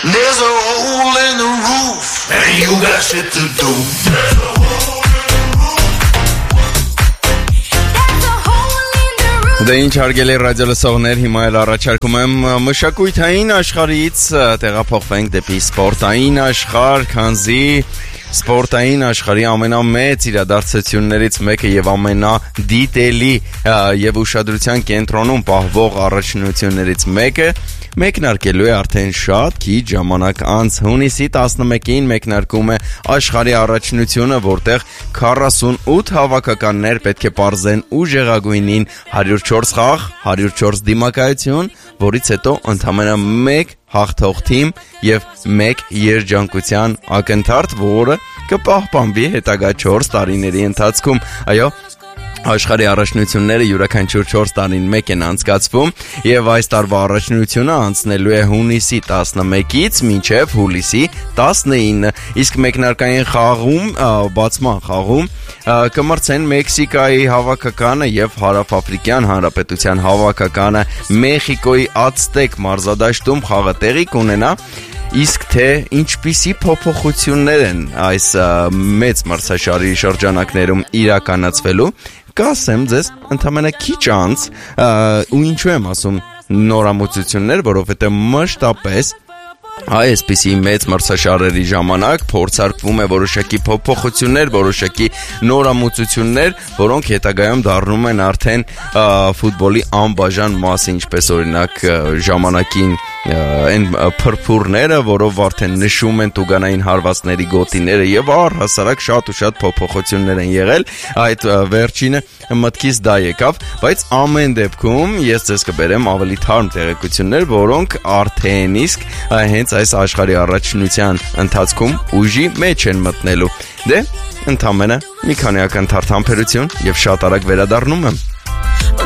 There's a hole in the roof, and you got shit to do. Դե ինչ հարգելի ռադիոլսողներ, հիմա էլ առաջարկում եմ մշակույթային աշխարհից տեղափոխվենք դեպի սպորտային աշխարհ, քանզի սպորտային աշխարհի ամենամեծ իրադարձություններից մեկը եւ ամենադիտելի եւ ուշադրության կենտրոնում պահվող առաջնություններից մեկը մեկնարկելու է արդեն շատ քիչ ժամանակ անց հունիսի 11-ին մեկնարկում է աշխարհի առաջնությունը, որտեղ 48 հավաքականներ պետք է պարզեն ուժեղագույնին 104 խաղ, 104 դիմակայություն, որից հետո ընդամենը 1 հաղթող թիմ եւ 1 երջանկության ակնթարթ, որը կպահպանվի հետագա 4 տարիների ընթացքում։ Այո, աշխարհի առաջնությունները յուրաքանչյուր 4 տարին մեկ են անցկացվում եւ այս տարվա առաջնությունը անցնելու է հունիսի 11-ից մինչեւ հուլիսի 19, իսկ մեկնարկային խաղում, բացման խաղում կմրցեն Մեքսիկայի հավաքականը եւ Հարավաֆրիկյան Հանրապետության հավաքականը Մեխիկոյի Ացտեկ մարզադաշտում խաղը տեղի կունենա։ Իսկ թե ինչպիսի փոփոխություններ են այս մեծ մրցաշարի շրջանակներում իրականացվելու, կասեմ ձեզ ընդամենը քիչ անց, ու ինչու եմ ասում նորամուծություններ, որովհետև մշտապես այսպիսի մեծ մրցաշարերի ժամանակ փորձարկվում է որոշակի փոփոխություններ, որոշակի նորամուծություններ, որոնք հետագայում դառնում են արդեն ֆուտբոլի անբաժան մաս, ինչպես օրինակ ժամանակին այն փրփուրները, որով արդեն նշում են տուգանային հարվածների գոտիները եւ առհասարակ շատ ու շատ փոփոխություններ են եղել, այդ վերջինը մտքից դա եկավ, բայց ամեն դեպքում ես ձեզ կբերեմ ավելի թարմ տեղեկություններ, որոնք արդեն իսկ հենց այս աշխարհի առաջնության ընթացքում ուժի մեջ են մտնելու։ Դե, ընդամենը մի քանի ակնթարթ համբերություն եւ շատ արագ վերադառնում եմ։